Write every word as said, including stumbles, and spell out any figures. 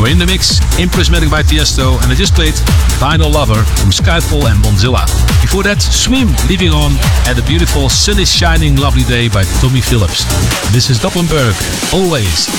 We're in the mix in Prismatic by Tiesto, and I just played Vinyl Lover from Skyfall and Bonzilla. Before that, Swim, Leaving On, and the beautiful Sun is Shining Lovely Day by Tommy Phillips. This is Doppelberg, always